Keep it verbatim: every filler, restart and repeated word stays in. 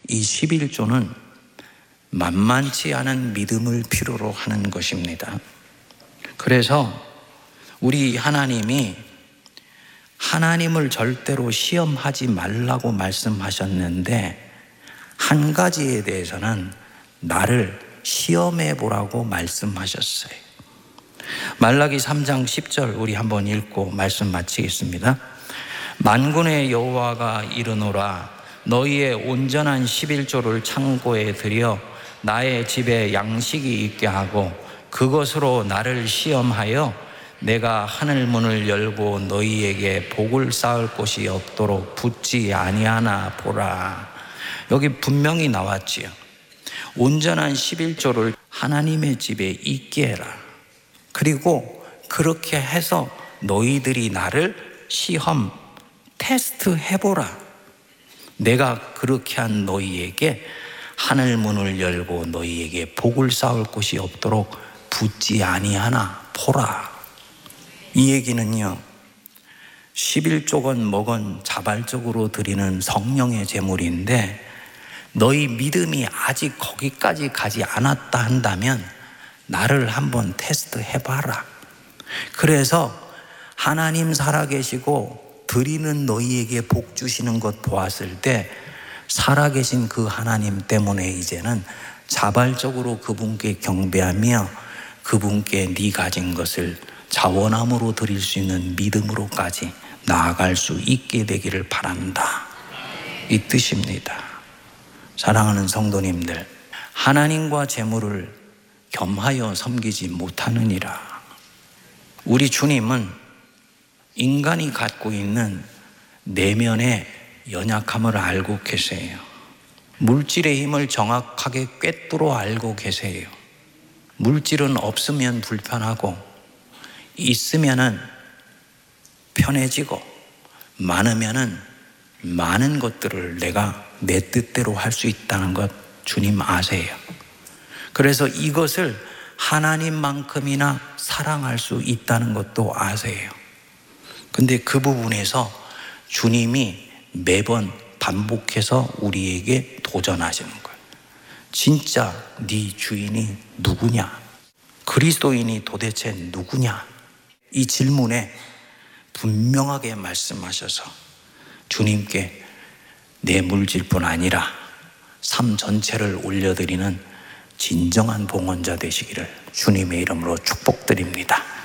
이 십일조는 만만치 않은 믿음을 필요로 하는 것입니다. 그래서 우리 하나님이 하나님을 절대로 시험하지 말라고 말씀하셨는데 한 가지에 대해서는 나를 시험해 보라고 말씀하셨어요. 말라기 삼 장 십 절 우리 한번 읽고 말씀 마치겠습니다. 만군의 여호와가 이르노라 너희의 온전한 십일조를 창고에 들여 나의 집에 양식이 있게 하고 그것으로 나를 시험하여 내가 하늘 문을 열고 너희에게 복을 쌓을 곳이 없도록 붙지 아니하나 보라. 여기 분명히 나왔지요. 온전한 십일조를 하나님의 집에 있게 해라. 그리고 그렇게 해서 너희들이 나를 시험, 테스트 해보라. 내가 그렇게 한 너희에게 하늘 문을 열고 너희에게 복을 쌓을 곳이 없도록 붙지 아니하나 보라. 이 얘기는요, 십일조건 뭐건 자발적으로 드리는 성령의 제물인데 너희 믿음이 아직 거기까지 가지 않았다 한다면 나를 한번 테스트 해봐라. 그래서 하나님 살아계시고 드리는 너희에게 복 주시는 것 보았을 때 살아계신 그 하나님 때문에 이제는 자발적으로 그분께 경배하며 그분께 네 가진 것을 자원함으로 드릴 수 있는 믿음으로까지 나아갈 수 있게 되기를 바란다. 이 뜻입니다. 사랑하는 성도님들, 하나님과 재물을 겸하여 섬기지 못하느니라. 우리 주님은 인간이 갖고 있는 내면의 연약함을 알고 계세요. 물질의 힘을 정확하게 꿰뚫어 알고 계세요. 물질은 없으면 불편하고 있으면은 편해지고 많으면은 많은 것들을 내가 내 뜻대로 할 수 있다는 것 주님 아세요. 그래서 이것을 하나님만큼이나 사랑할 수 있다는 것도 아세요. 근데 그 부분에서 주님이 매번 반복해서 우리에게 도전하시는 거예요. 진짜 네 주인이 누구냐? 그리스도인이 도대체 누구냐? 이 질문에 분명하게 말씀하셔서 주님께 내 물질뿐 아니라 삶 전체를 올려드리는 진정한 봉헌자 되시기를 주님의 이름으로 축복드립니다.